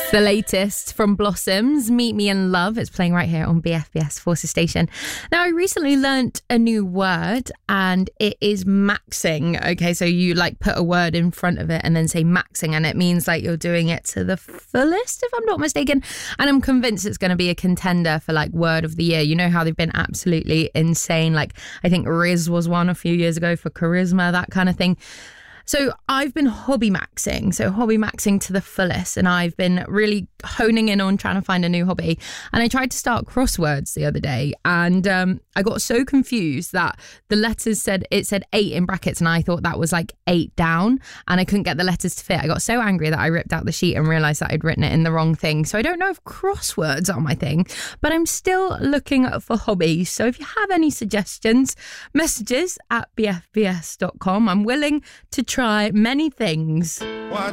The latest from Blossoms, Meet Me in Love. It's playing right here on BFBS Forces Station. Now, I recently learnt a new word and it is maxing. Okay, so you like put a word in front of it and then say maxing, and it means like you're doing it to the fullest, if I'm not mistaken. And I'm convinced it's going to be a contender for like word of the year. You know how they've been absolutely insane. Like I think Riz was one a few years ago for charisma, that kind of thing. So I've been hobby maxing to the fullest, and I've been really honing in on trying to find a new hobby. And I tried to start crosswords the other day, and I got so confused that the letters said 8 in brackets, and I thought that was like 8 down, and I couldn't get the letters to fit. I got so angry that I ripped out the sheet and realised that I'd written it in the wrong thing. So I don't know if crosswords are my thing, but I'm still looking for hobbies. So if you have any suggestions, messages at bfbs.com. I'm willing to try many things.